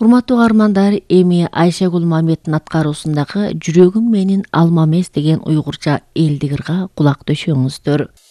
Урматтуу каармандар, эми Айшагүл Маметтин аткаруусундагы «Жүрөгүм менин алма эмес» деген уйгурча элдик ырга кулак төшөңүздөр.